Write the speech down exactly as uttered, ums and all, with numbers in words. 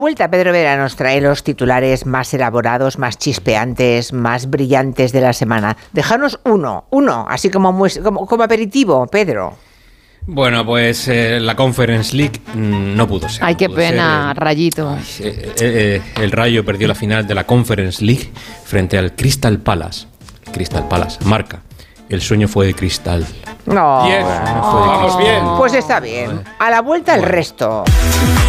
Vuelta, Pedro Vera nos trae los titulares más elaborados, más chispeantes, más brillantes de la semana. Déjanos uno, uno, así como, muy, como, como aperitivo, Pedro. Bueno, pues eh, la Conference League mmm, no pudo ser. Ay, no qué pudo pena, ser, eh, Rayito. Ay, eh, eh, el Rayo perdió la final de la Conference League frente al Crystal Palace. Crystal Palace, marca. El sueño fue de cristal. No, bien, no vamos bien. Pues está bien. A la vuelta bueno. El resto.